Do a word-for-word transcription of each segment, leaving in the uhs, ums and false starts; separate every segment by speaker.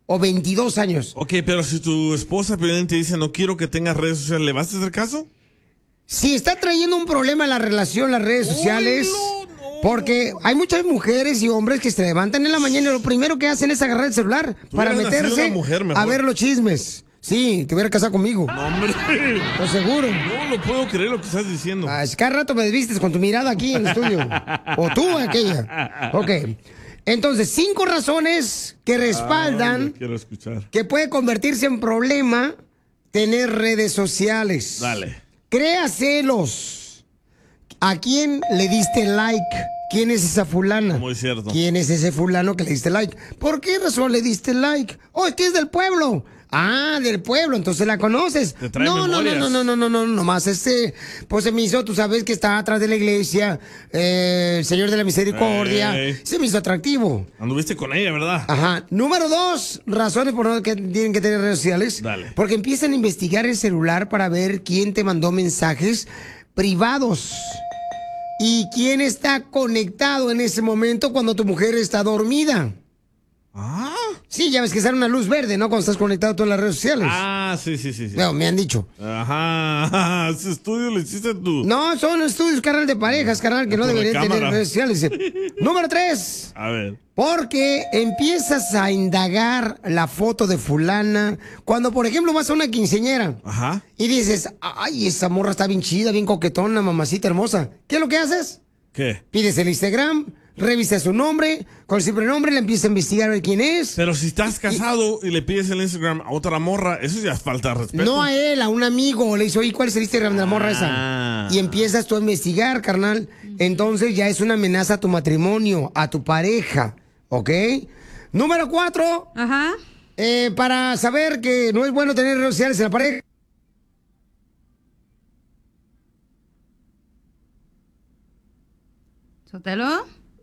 Speaker 1: o veintidós años.
Speaker 2: Ok, pero si tu esposa Piolín te dice no quiero que tengas redes sociales, ¿le vas a hacer caso?
Speaker 1: Si está trayendo un problema en la relación, las redes sociales,
Speaker 2: no, no.
Speaker 1: porque hay muchas mujeres y hombres que se levantan en la mañana y lo primero que hacen es agarrar el celular para
Speaker 2: hubieras nacido
Speaker 1: meterse
Speaker 2: una mujer mejor.
Speaker 1: a ver los chismes. Sí, te hubiera casado conmigo.
Speaker 2: No, hombre.
Speaker 1: Estoy seguro.
Speaker 2: No lo puedo creer lo que estás diciendo.
Speaker 1: Ah, es que cada rato me desvistes con tu mirada aquí en el estudio. O tú, aquella. Ok. Entonces, cinco razones que respaldan
Speaker 2: Ah, quiero escuchar.
Speaker 1: que puede convertirse en problema tener redes sociales.
Speaker 2: Dale.
Speaker 1: Crea celos. ¿A quién le diste like? ¿Quién es esa fulana?
Speaker 2: Muy cierto.
Speaker 1: ¿Quién es ese fulano que le diste like? ¿Por qué razón le diste like? Oh, es que es del pueblo. Ah, del pueblo, entonces la conoces.
Speaker 2: Te trae
Speaker 1: No, no, no,
Speaker 2: memorias.
Speaker 1: no, no, no, no, no, nomás este, pues se me hizo, tú sabes que está atrás de la iglesia, eh, el Señor de la Misericordia.
Speaker 2: Ey.
Speaker 1: Se me hizo atractivo.
Speaker 2: Anduviste con ella, ¿verdad?
Speaker 1: Ajá. Número dos, razones por las que tienen que tener redes sociales.
Speaker 2: Dale.
Speaker 1: Porque empiezan a investigar el celular para ver quién te mandó mensajes privados. Y quién está conectado en ese momento cuando tu mujer está dormida.
Speaker 2: Ah.
Speaker 1: Sí, ya ves que sale una luz verde, ¿no? Cuando estás conectado a todas las redes sociales.
Speaker 2: Ah, sí, sí, sí. sí.
Speaker 1: No, me han dicho.
Speaker 2: Ajá. Ese estudio lo hiciste tú.
Speaker 1: No, son estudios, carnal, de parejas, carnal, que no
Speaker 2: Por la
Speaker 1: deberían tener
Speaker 2: cámara.
Speaker 1: redes sociales. Número tres.
Speaker 2: A ver.
Speaker 1: Porque empiezas a indagar la foto de fulana. Cuando, por ejemplo, vas a una quinceañera
Speaker 2: Ajá.
Speaker 1: y dices, ay, esa morra está bien chida, bien coquetona, mamacita hermosa. ¿Qué es lo que haces?
Speaker 2: ¿Qué?
Speaker 1: Pides el Instagram, revisas su nombre, con el simple nombre le empiezas a investigar a ver quién es.
Speaker 2: Pero si estás casado y le pides el Instagram a otra morra, eso ya es falta de respeto.
Speaker 1: No a él, a un amigo. Le dice, oye, ¿cuál es el Instagram de la morra
Speaker 2: Ah.
Speaker 1: esa? Y empiezas tú a investigar, carnal. Entonces ya es una amenaza a tu matrimonio, a tu pareja. ¿Ok? Número cuatro.
Speaker 3: Ajá.
Speaker 1: Eh, para saber que no es bueno tener redes sociales en la pareja.
Speaker 3: ¿Sotelo?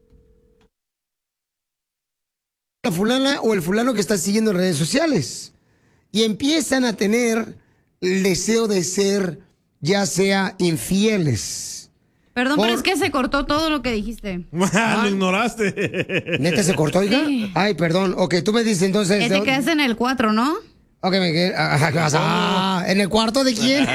Speaker 1: La fulana o el fulano que está siguiendo en redes sociales. Y empiezan a tener el deseo de ser, ya sea infieles.
Speaker 3: Perdón,
Speaker 1: Por-
Speaker 3: pero es que se cortó todo lo que dijiste.
Speaker 2: Lo ignoraste.
Speaker 1: ¿Neta se cortó, hija?
Speaker 3: Sí.
Speaker 1: Ay, perdón. Ok, tú me dices entonces.
Speaker 3: Que te quedas en el cuatro, ¿no?
Speaker 1: Ok, me quedé. ah, ah, ah, ¿en el cuarto de quién?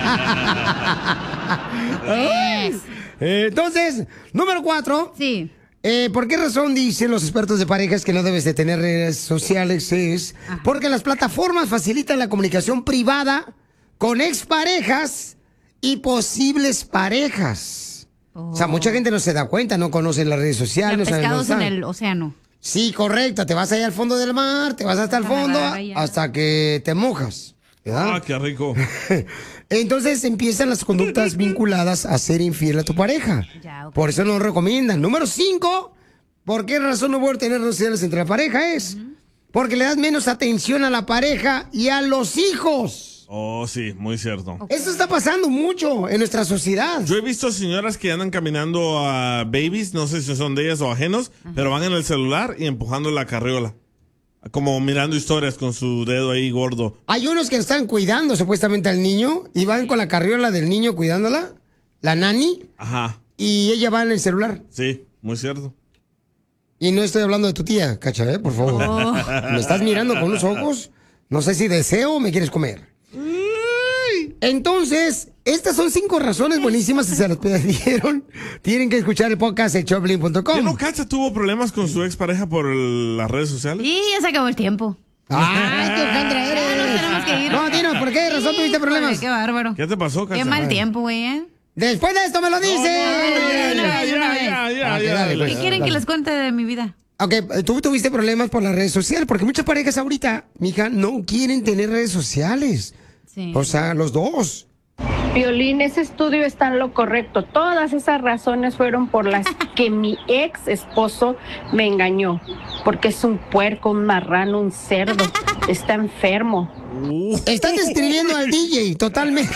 Speaker 1: Ay. Eh, Entonces, número cuatro.
Speaker 3: Sí.
Speaker 1: Eh, ¿Por qué razón dicen los expertos de parejas que no debes de tener redes sociales? Es
Speaker 3: Ajá.
Speaker 1: porque las plataformas facilitan la comunicación privada con exparejas y posibles parejas. O sea, mucha gente no se da cuenta, no conoce las redes sociales. no
Speaker 3: Los
Speaker 1: sabe dónde
Speaker 3: pescados en
Speaker 1: están.
Speaker 3: el océano.
Speaker 1: Sí, correcto. Te vas allá al fondo del mar, te vas hasta el
Speaker 3: Vas a
Speaker 1: fondo
Speaker 3: nadar allá.
Speaker 1: hasta que te mojas. ¿verdad?
Speaker 2: Ah, qué rico.
Speaker 1: Entonces empiezan las conductas vinculadas a ser infiel a tu pareja.
Speaker 3: Ya, ok.
Speaker 1: Por eso no lo recomiendan. Número cinco, ¿por qué razón no voy a tener redes sociales entre la pareja? Es porque le das menos atención a la pareja y a los hijos.
Speaker 2: Oh, sí, muy cierto.
Speaker 1: Eso está pasando mucho en nuestra sociedad.
Speaker 2: Yo he visto señoras que andan caminando a babies, no sé si son de ellas o ajenos, pero van en el celular y empujando la carriola. Como mirando historias con su dedo ahí gordo.
Speaker 1: Hay unos que están cuidando supuestamente al niño y van con la carriola del niño cuidándola, la nani,
Speaker 2: Ajá,
Speaker 1: y ella va en el celular.
Speaker 2: sí, muy cierto.
Speaker 1: Y no estoy hablando de tu tía, Cacha, ¿eh? Por favor.
Speaker 3: Oh.
Speaker 1: ¿Me estás mirando con unos ojos? No sé si deseo o me quieres comer. Entonces, estas son cinco razones buenísimas. Si se las perdieron, tienen que escuchar el podcast de choplin punto
Speaker 2: ¿Qué no
Speaker 1: com.
Speaker 2: Cacha tuvo problemas con su expareja por el- las redes sociales?
Speaker 3: Y ya se acabó el tiempo.
Speaker 1: ¡Ay, qué Alejandra
Speaker 3: Ya nos
Speaker 1: eres!
Speaker 3: tenemos que ir.
Speaker 1: No, dinos, ¿por qué razón tuviste
Speaker 3: Híjole,
Speaker 1: problemas?
Speaker 3: Qué bárbaro.
Speaker 2: ¿Qué te pasó, Cacha?
Speaker 3: Qué mal tiempo, güey, ¿eh?
Speaker 1: Después de esto me lo dices.
Speaker 2: Ya, ya, ya, ya,
Speaker 1: Ah,
Speaker 2: ya,
Speaker 1: dale,
Speaker 2: ya.
Speaker 1: pues.
Speaker 3: ¿Qué quieren que les cuente de mi vida?
Speaker 1: Ok, tú tuviste problemas por las redes sociales, porque muchas parejas ahorita, mija, no quieren tener redes sociales.
Speaker 3: Sí.
Speaker 1: O sea, los dos.
Speaker 4: Piolín, ese estudio está en lo correcto. Todas esas razones fueron por las que mi ex esposo me engañó. Porque es un puerco, un marrano, un cerdo. Está enfermo.
Speaker 2: Uh,
Speaker 1: Están describiendo al D J totalmente.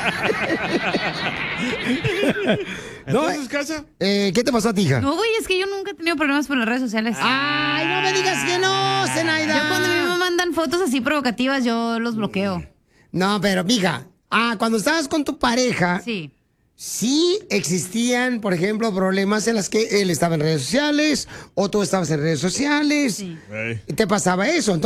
Speaker 1: No,
Speaker 2: Entonces, Cacha,
Speaker 1: eh, ¿qué te pasó a ti, hija?
Speaker 3: No, güey, es que yo nunca he tenido problemas por las redes sociales.
Speaker 1: Ay, no me digas que no, Zenaida.
Speaker 3: Yo cuando a mí me mandan fotos así provocativas, yo los bloqueo.
Speaker 1: No, pero, mija, ah, cuando estabas con tu pareja,
Speaker 3: Sí.
Speaker 1: sí existían, por ejemplo, problemas en las que él estaba en redes sociales o tú estabas en redes sociales.
Speaker 3: Sí.
Speaker 2: Ey.
Speaker 1: Te pasaba eso.